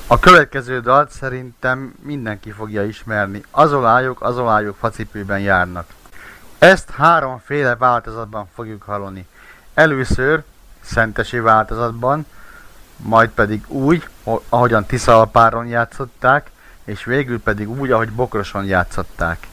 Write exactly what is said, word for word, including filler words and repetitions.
A következő dalt szerintem mindenki fogja ismerni. Azolályok, azolályok facipőben járnak. Ezt háromféle változatban fogjuk hallani. Először szentesi változatban, majd pedig úgy, ahogyan Tiszalpáron játszották, és végül pedig úgy, ahogy Bokroson játszották.